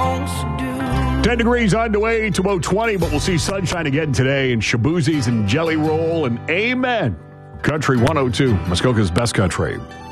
10 degrees on the way to about 20, but we'll see sunshine again today and Shaboozies and Jelly Roll and amen. Country 102, Muskoka's best country.